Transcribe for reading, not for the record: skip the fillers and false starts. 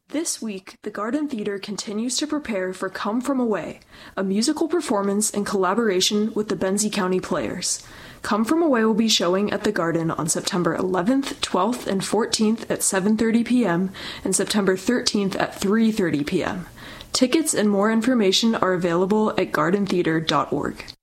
This week, the Garden Theatre continues to prepare for Come From Away, a musical performance in collaboration with the Benzie County Players. Come From Away will be showing at the Garden on September 11th, 12th, and 14th at 7:30 p.m. and September 13th at 3:30 p.m. Tickets and more information are available at gardentheatre.org.